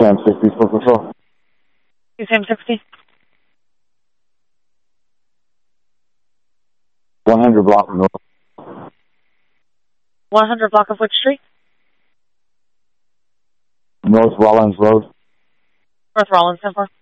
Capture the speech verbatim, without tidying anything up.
Sam sixty for patrol. Sam sixty. one hundred block of North. one hundred block of which street? North Rollins Road. North Rollins, ten four.